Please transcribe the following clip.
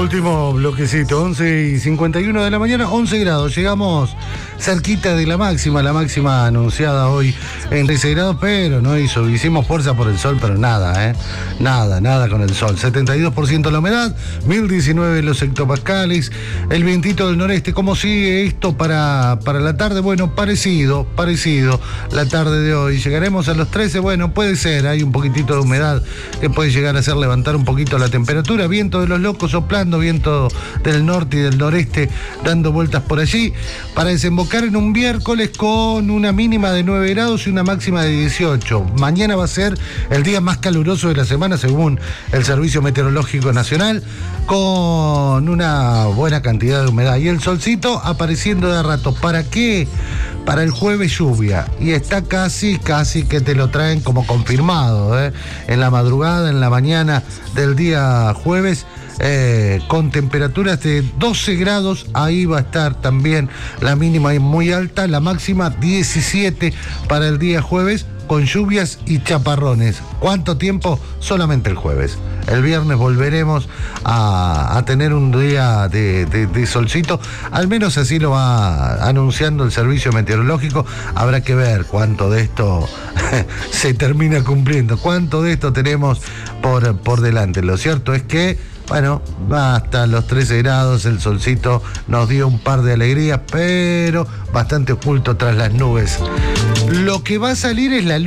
Último bloquecito, 11:51 de la mañana, 11 grados. Llegamos cerquita de la máxima anunciada hoy en 13 grados, pero no hicimos fuerza por el sol, pero nada, nada con el sol. 72% la humedad, 1019 los hectopascales, el vientito del noreste. ¿Cómo sigue esto para la tarde? Bueno, parecido la tarde de hoy. Llegaremos a los 13, bueno, puede ser, hay un poquitito de humedad que puede llegar a hacer levantar un poquito la temperatura. Viento de los locos soplando, viento del norte y del noreste dando vueltas por allí, para desembocar en un miércoles con una mínima de 9 grados y una máxima de 18. Mañana va a ser el día más caluroso de la semana, según el Servicio Meteorológico Nacional, con una buena cantidad de humedad. Y el solcito apareciendo de rato. ¿Para qué? Para el jueves lluvia. Y está casi que te lo traen como confirmado, en la madrugada, en la mañana del día jueves. Con temperaturas de 12 grados, ahí va a estar también la mínima muy alta, la máxima 17 para el día jueves, con lluvias y chaparrones. ¿Cuánto tiempo? Solamente el jueves. El viernes volveremos a tener un día de solcito, al menos así lo va anunciando el Servicio Meteorológico. Habrá que ver cuánto de esto se termina cumpliendo, cuánto de esto tenemos por delante. Lo cierto es que bueno, va hasta los 13 grados, el solcito nos dio un par de alegrías, pero bastante oculto tras las nubes. Lo que va a salir es la luz.